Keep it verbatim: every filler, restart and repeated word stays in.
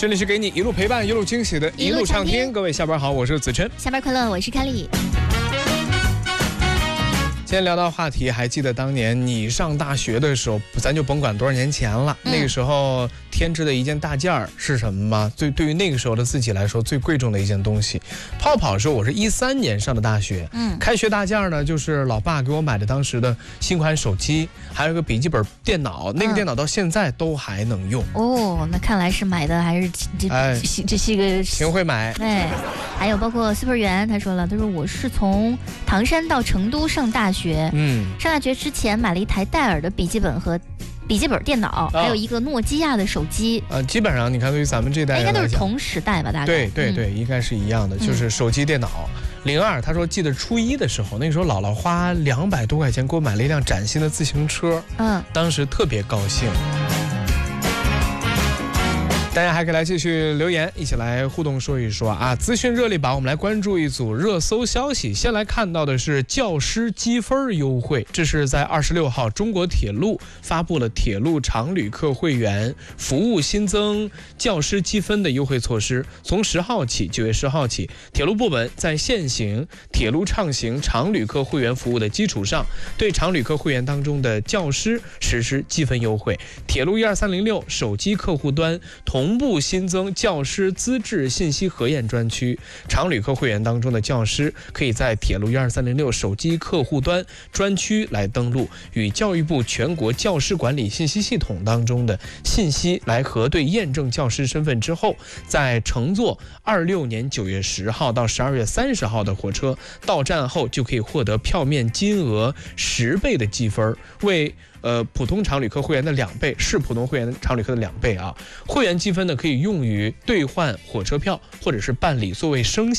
这里是给你一路陪伴一路惊喜的一路畅听，各位下班好，我是子琛。 下班快乐，我是凯丽。 今天聊到话题，还记得当年你上大学的时候，咱就甭管多少年前了，嗯、那个时候添置的一件大件儿是什么吗？对，对于那个时候的自己来说，最贵重的一件东西。泡泡说，我是一三年上的大学，嗯，开学大件呢，就是老爸给我买的当时的新款手机，还有一个笔记本电脑，那个电脑到现在都还能用。 嗯、哦，那看来是买的还是这哎，这是一个挺会买。 哎，还有包括 Super 圆，他说了，他说我是从唐山到成都上大学。嗯，上大学之前买了一台戴尔的笔记本和笔记本电脑，哦、还有一个诺基亚的手机。 呃，基本上你看，对于咱们这代人应该都是同时代吧？大概对对对，嗯、应该是一样的，就是手机、电脑。零二他说，记得初一的时候，那个时候姥姥花两百多块钱给我买了一辆崭新的自行车，嗯，当时特别高兴。大家还可以来继续留言，一起来互动说一说啊！资讯热力榜，我们来关注一组热搜消息。先来看到的是教师积分优惠，这是在二十六号，中国铁路发布了铁路常旅客会员服务新增教师积分的优惠措施。从十号起，九月十号起，铁路部门在现行铁路畅行常旅客会员服务的基础上，对常旅客会员当中的教师实施积分优惠。铁路一二三零六手机客户端同同步新增教师资质信息核验专区，常旅客会员当中的教师可以在铁路一二三零六手机客户端专区来登录，与教育部全国教师管理信息系统当中的信息来核对验证教师身份之后，在乘坐二六年九月十号到十二月三十号的火车到站后，就可以获得票面金额十倍的积分，为呃，普通常旅客会员的两倍，是普通会员常旅客的两倍啊。会员积分呢，可以用于兑换火车票，或者是办理座位升